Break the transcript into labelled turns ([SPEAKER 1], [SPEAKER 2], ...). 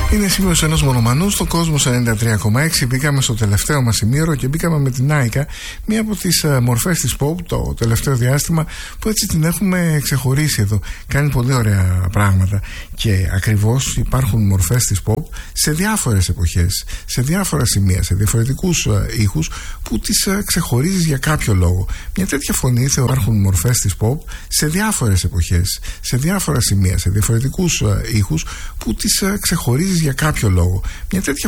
[SPEAKER 1] Είναι σημείωση ενός μονομανού στο κόσμο 93,6. Μπήκαμε στο τελευταίο μας ημίωρο και μπήκαμε με την Άικα, μία από τις μορφές της pop το τελευταίο διάστημα, που έτσι την έχουμε ξεχωρίσει εδώ. Κάνει πολύ ωραία πράγματα και ακριβώς υπάρχουν μορφές της pop σε διάφορες εποχές, σε διάφορα σημεία, σε διαφορετικούς ήχους που τις ξεχωρίζεις για κάποιο λόγο. Μια τέτοια φωνή υπάρχουν μορφές της pop σε διάφορες εποχές, σε διάφορα σημεία, σε διαφορετικούς ήχους που τις ξεχωρίζεις για κάποιο λόγο. Μια τέτοια